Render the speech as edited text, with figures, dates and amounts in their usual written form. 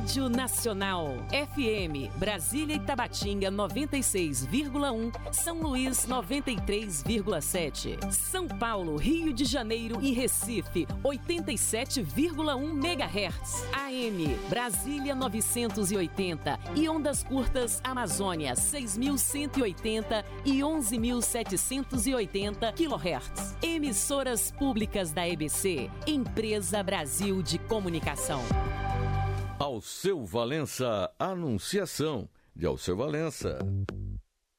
Rádio Nacional, FM, Brasília e Tabatinga 96,1, São Luís 93,7, São Paulo, Rio de Janeiro e Recife 87,1 MHz, AM, Brasília 980 e ondas curtas Amazônia 6.180 e 11.780 kHz. Emissoras públicas da EBC, Empresa Brasil de Comunicação. Alceu Valença, Anunciação de Alceu Valença.